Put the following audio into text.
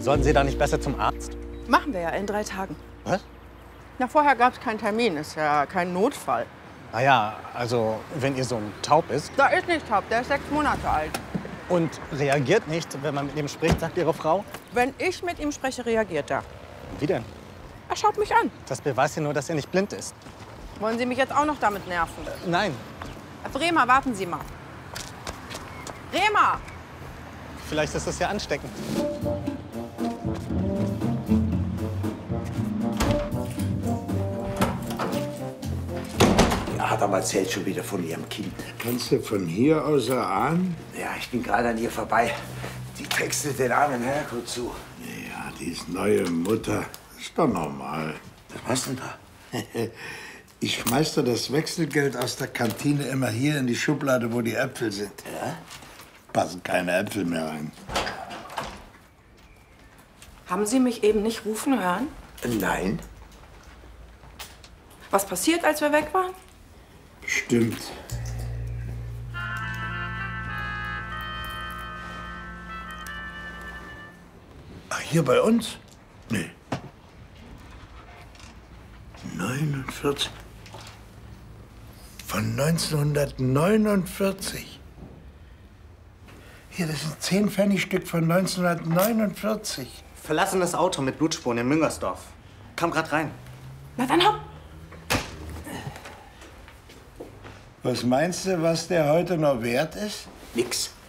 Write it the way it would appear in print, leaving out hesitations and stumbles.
Sollten Sie da nicht besser zum Arzt? Machen wir ja in 3 Tagen. Was? Na, vorher gab es keinen Termin. Ist ja kein Notfall. Naja, also wenn Ihr Sohn taub ist Da ist nicht taub, der ist 6 Monate alt. und reagiert nicht, wenn man mit ihm spricht, sagt Ihre Frau. Wenn ich mit ihm spreche, reagiert er. Wie denn? Er schaut mich an. Das beweist ja nur, dass er nicht blind ist. Wollen Sie mich jetzt auch noch damit nerven? Nein, Herr Bremer, warten Sie mal. Bremer! vielleicht ist es ja ansteckend. Adam erzählt schon wieder von ihrem Kind. Kannst du von hier aus erahnen? Ja, ich bin gerade an ihr vorbei. Die textet den armen Herrgott zu. Ja, die ist neue Mutter. Ist doch normal. Was machst du denn da? Ich schmeiß da das Wechselgeld aus der Kantine immer hier in die Schublade, wo die Äpfel sind. Ja? Passen keine Äpfel mehr rein. Haben Sie mich eben nicht rufen hören? Nein. Was passiert, als wir weg waren? Stimmt. Ach, hier bei uns? Nee. 49. Von 1949. Hier, das ist ein 10-Pfennig-Stück von 1949. Verlassenes Auto mit Blutspuren in Müngersdorf. Kam grad rein. Na dann hopp! Was meinst du, was der heute noch wert ist? Nix.